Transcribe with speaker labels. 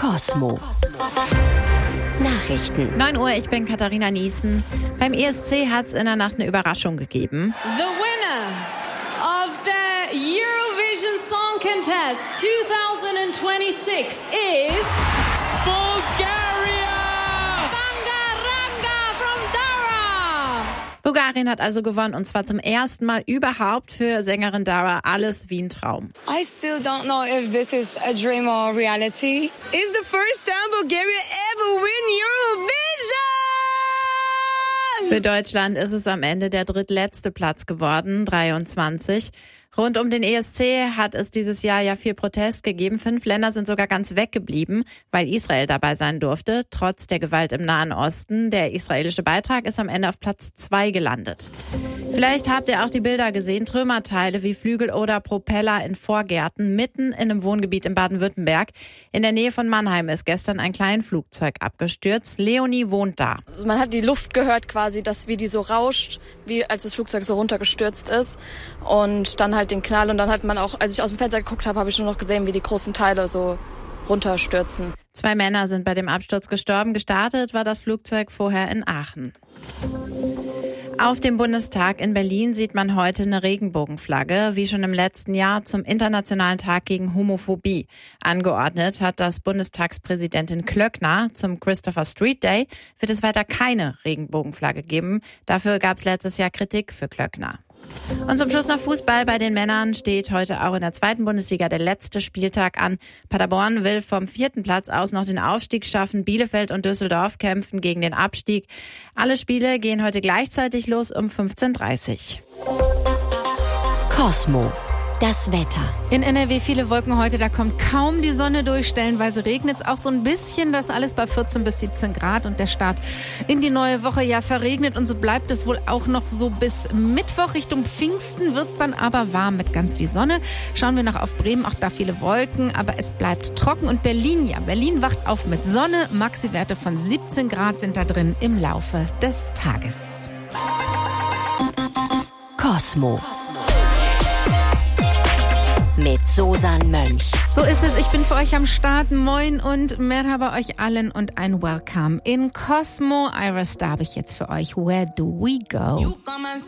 Speaker 1: Cosmo. Nachrichten.
Speaker 2: 9 Uhr, ich bin Katharina Niesen. Beim ESC hat es in der Nacht eine Überraschung gegeben.
Speaker 3: The winner of the Eurovision Song Contest 2026 is
Speaker 4: Bulgaria!
Speaker 3: Bangaranga from Dara!
Speaker 2: Bulgarien hat also gewonnen, und zwar zum ersten Mal überhaupt für Sängerin Dara. Alles wie ein Traum.
Speaker 5: I still don't know if this is a dream or reality. It's the first time Bulgaria ever win Eurovision!
Speaker 2: Für Deutschland ist es am Ende der drittletzte Platz geworden, 23. Rund um den ESC hat es dieses Jahr ja viel Protest gegeben. 5 Länder sind sogar ganz weggeblieben, weil Israel dabei sein durfte, trotz der Gewalt im Nahen Osten. Der israelische Beitrag ist am Ende auf Platz 2 gelandet. Vielleicht habt ihr auch die Bilder gesehen, Trümmerteile wie Flügel oder Propeller in Vorgärten, mitten in einem Wohngebiet in Baden-Württemberg. In der Nähe von Mannheim ist gestern ein Kleinflugzeug abgestürzt. Leonie wohnt da.
Speaker 6: Man hat die Luft gehört quasi, wie die so rauscht, wie als das Flugzeug so runtergestürzt ist. Und dann halt den Knall. Und dann hat man auch, als ich aus dem Fenster geguckt habe, habe ich nur noch gesehen, wie die großen Teile so runterstürzen.
Speaker 2: 2 Männer sind bei dem Absturz gestorben. Gestartet war das Flugzeug vorher in Aachen. Auf dem Bundestag in Berlin sieht man heute eine Regenbogenflagge, wie schon im letzten Jahr zum Internationalen Tag gegen Homophobie. Angeordnet hat das Bundestagspräsidentin Klöckner. Zum Christopher Street Day wird es weiter keine Regenbogenflagge geben. Dafür gab es letztes Jahr Kritik für Klöckner. Und zum Schluss noch Fußball. Bei den Männern steht heute auch in der 2. Bundesliga der letzte Spieltag an. Paderborn will vom 4. Platz aus noch den Aufstieg schaffen. Bielefeld und Düsseldorf kämpfen gegen den Abstieg. Alle Spiele gehen heute gleichzeitig los um 15:30 Uhr.
Speaker 1: Cosmo. Das Wetter.
Speaker 7: In NRW viele Wolken heute, da kommt kaum die Sonne durch. Stellenweise regnet es auch so ein bisschen, das alles bei 14 bis 17 Grad. Und der Start in die neue Woche ja verregnet. Und so bleibt es wohl auch noch so bis Mittwoch. Richtung Pfingsten wird es dann aber warm mit ganz viel Sonne. Schauen wir noch auf Bremen, auch da viele Wolken. Aber es bleibt trocken. Und Berlin, ja, Berlin wacht auf mit Sonne. Maxi-Werte von 17 Grad sind da drin im Laufe des Tages.
Speaker 1: Cosmo. Mit Susan Mönch.
Speaker 7: So ist es, ich bin für euch am Start. Moin und Merhaba euch allen und ein Welcome in Cosmo. Iris, da habe ich jetzt für euch Where Do We Go?